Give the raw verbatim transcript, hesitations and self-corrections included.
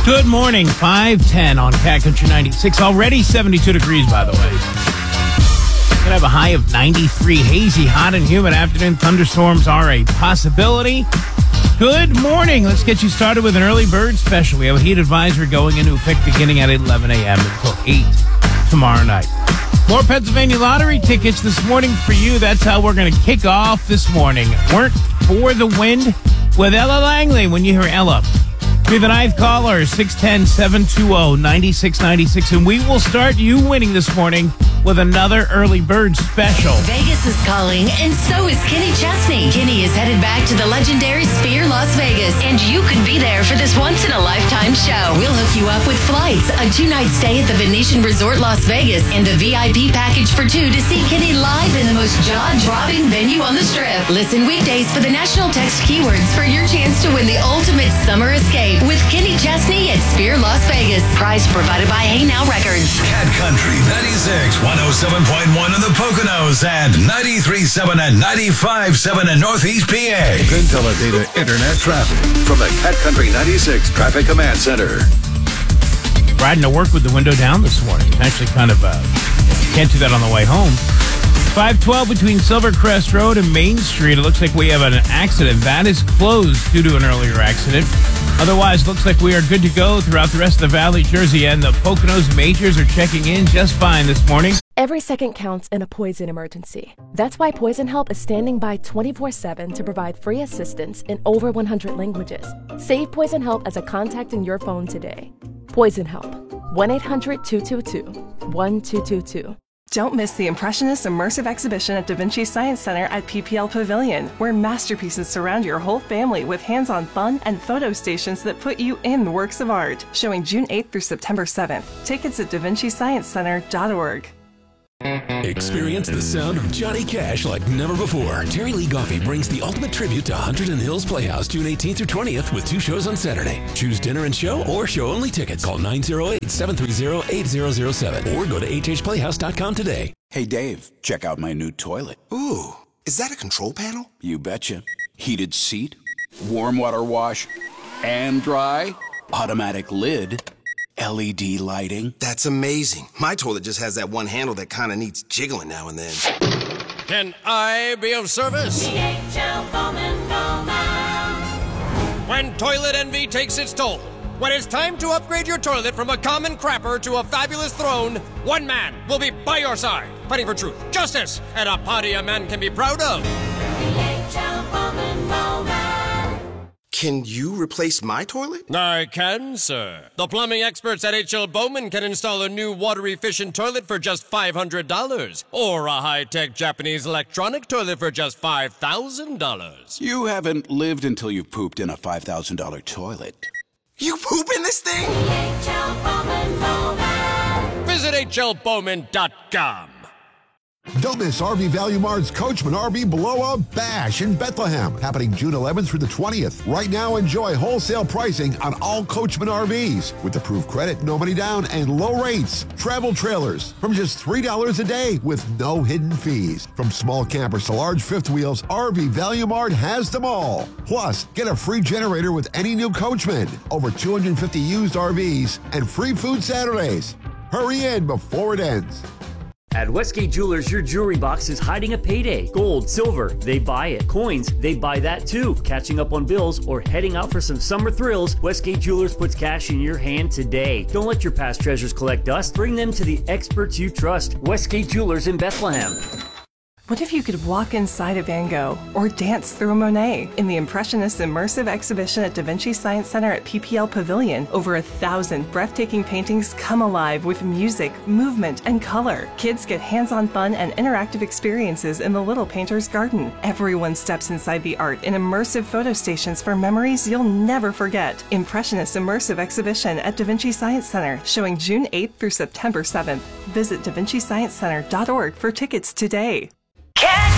Good morning, five ten on Cat Country ninety-six. Already seventy-two degrees, by the way. Going to have a high of ninety-three. Hazy, hot, and humid afternoon. Thunderstorms are a possibility. Good morning. Let's get you started with an early bird special. We have a heat advisory going into effect beginning at eleven a.m. until eight tomorrow night. More Pennsylvania Lottery tickets this morning for you. That's how we're going to kick off this morning. Work for the wind with Ella Langley. When you hear Ella, be the ninth caller, six one zero, seven two zero, nine six nine six, and we will start you winning this morning with another early bird special. Vegas is calling, and so is Kenny Chesney. Kenny is headed back to the legendary Sphere Las Vegas, and you could be there for this once-in-a-lifetime show. We'll hook you up with flights, a two-night stay at the Venetian Resort Las Vegas, and a V I P package for two to see Kenny live in the most jaw-dropping venue on the Strip. Listen weekdays for the national text keywords for your chance to win the ultimate summer escape with Kenny Chesney at Sphere Las Vegas. Prize provided by Hey Now Records. Cat Country ninety-six, one oh seven point one in the Poconos and ninety-three point seven and ninety-five point seven in Northeast P A. Pinteladata Internet traffic from the Cat Country ninety-six Traffic Command Center. Riding to work with the window down this morning. Actually kind of, uh, can't do that on the way home. five twelve between Silvercrest Road and Main Street. It looks like we have an accident. That is closed due to an earlier accident. Otherwise, looks like we are good to go throughout the rest of the Valley, Jersey, and the Poconos majors are checking in just fine this morning. Every second counts in a poison emergency. That's why Poison Help is standing by twenty-four seven to provide free assistance in over one hundred languages. Save Poison Help as a contact in your phone today. Poison Help, one eight hundred, two two two, one two two two. Don't miss the Impressionist Immersive Exhibition at Da Vinci Science Center at P P L Pavilion, where masterpieces surround your whole family with hands-on fun and photo stations that put you in the works of art. Showing June eighth through September seventh. Tickets at da vinci science center dot org. Experience the sound of Johnny Cash like never before. Terry Lee Goffey brings the ultimate tribute to Hunterdon Hills Playhouse June eighteenth through twentieth with two shows on Saturday. Choose dinner and show or show-only tickets. Call nine oh eight, seven three zero, eight zero zero seven or go to h h playhouse dot com today. Hey Dave, check out my new toilet. Ooh, is that a control panel? You betcha. Heated seat, warm water wash, and dry, automatic lid, L E D lighting. That's amazing. My toilet just has that one handle that kind of needs jiggling now and then. Can I be of service? D H L Bowman Bowman. When toilet envy takes its toll, when it's time to upgrade your toilet from a common crapper to a fabulous throne, one man will be by your side, fighting for truth, justice, and a party a man can be proud of. D H L Bowman Bowman. Can you replace my toilet? I can, sir. The plumbing experts at H L Bowman can install a new water-efficient toilet for just five hundred dollars, or a high-tech Japanese electronic toilet for just five thousand dollars. You haven't lived until you've pooped in a five thousand dollars toilet. You poop in this thing? H L Bowman Bowman. Visit H L Bowman dot com. Don't miss R V Value Mart's Coachman R V Blow Up Bash in Bethlehem, happening June eleventh through the twentieth. Right now, enjoy wholesale pricing on all Coachman R Vs with approved credit, no money down, and low rates. Travel trailers from just three dollars a day with no hidden fees. From small campers to large fifth wheels, R V Value Mart has them all. Plus, get a free generator with any new Coachman, over two hundred fifty used R Vs, and free food Saturdays. Hurry in before it ends. At Westgate Jewelers, your jewelry box is hiding a payday. Gold, silver, they buy it. Coins, they buy that too. Catching up on bills or heading out for some summer thrills, Westgate Jewelers puts cash in your hand today. Don't let your past treasures collect dust. Bring them to the experts you trust. Westgate Jewelers in Bethlehem. What if you could walk inside a Van Gogh or dance through a Monet? In the Impressionist Immersive Exhibition at Da Vinci Science Center at P P L Pavilion, over a thousand breathtaking paintings come alive with music, movement, and color. Kids get hands-on fun and interactive experiences in the Little Painter's Garden. Everyone steps inside the art in immersive photo stations for memories you'll never forget. Impressionist Immersive Exhibition at Da Vinci Science Center, showing June eighth through September seventh. Visit da vinci science center dot org for tickets today.